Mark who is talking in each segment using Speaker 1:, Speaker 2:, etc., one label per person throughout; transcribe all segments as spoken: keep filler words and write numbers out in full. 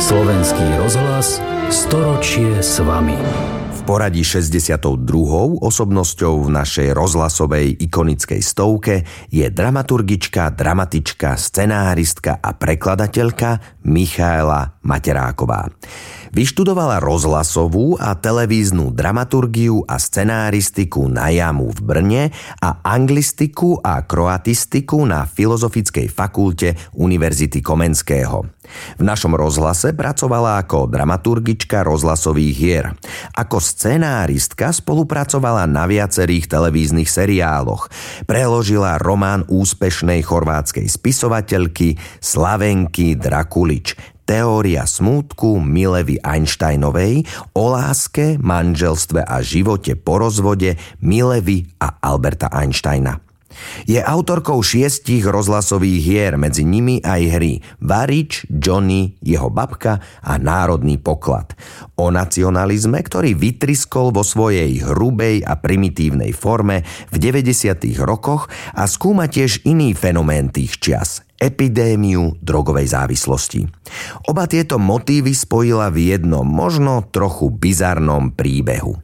Speaker 1: Slovenský rozhlas storočie s vami.
Speaker 2: V poradí šesťdesiatou druhou osobnosťou v našej rozhlasovej ikonickej stovke je dramaturgička, dramatička, scenáristka a prekladateľka Michaela Materáková. Vyštudovala rozhlasovú a televíznu dramaturgiu a scenáristiku na JAMU v Brne a anglistiku a kroatistiku na Filozofickej fakulte Univerzity Komenského. V našom rozhlase pracovala ako dramaturgička rozhlasových hier. Ako scenáristka spolupracovala na viacerých televíznych seriáloch. Preložila román úspešnej chorvátskej spisovateľky Slavenky Drakulič Teória smútku Milevy Einsteinovej o láske, manželstve a živote po rozvode Milevy a Alberta Einsteina. Je autorkou šiestich rozhlasových hier, medzi nimi aj hry Varič, Johnny, Jeho babka a Národný poklad. O nacionalizme, ktorý vytriskol vo svojej hrubej a primitívnej forme v deväťdesiatych rokoch a skúma tiež iný fenomén tých čias – epidémiu drogovej závislosti. Oba tieto motívy spojila v jednom, možno trochu bizarnom príbehu.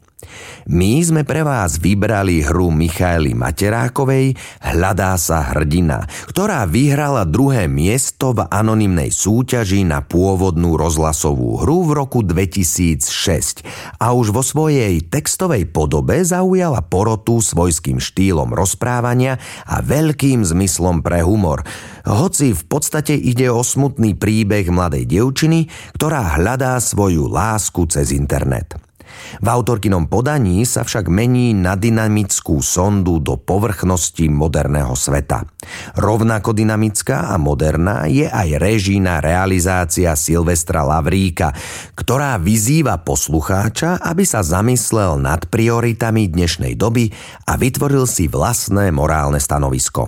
Speaker 2: My sme pre vás vybrali hru Michaely Materákovej Hľadá sa hrdina, ktorá vyhrala druhé miesto v anonymnej súťaži na pôvodnú rozhlasovú hru v roku dvetisícšesť a už vo svojej textovej podobe zaujala porotu svojským štýlom rozprávania a veľkým zmyslom pre humor. Hoci v podstate ide o smutný príbeh mladej dievčiny, ktorá hľadá svoju lásku cez internet. V autorkinom podaní sa však mení na dynamickú sondu do povrchnosti moderného sveta. Rovnako dynamická a moderná je aj režijná realizácia Silvestra Lavríka, ktorá vyzýva poslucháča, aby sa zamyslel nad prioritami dnešnej doby a vytvoril si vlastné morálne stanovisko.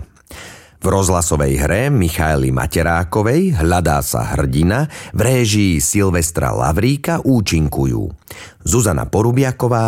Speaker 2: V rozhlasovej hre Michaely Materákovej Hľadá sa hrdina v réžii Silvestra Lavríka účinkujú Zuzana Porubiaková,